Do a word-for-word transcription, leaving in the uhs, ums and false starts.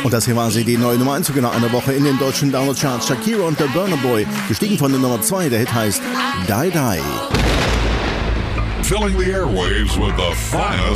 Und das hier war sie, die neue Nummer eins, sogar nach einer Woche in den deutschen Download-Charts. Shakira und der Burna Boy, gestiegen von der Nummer zwei. Der Hit heißt Die Die. Filling the airwaves with the finest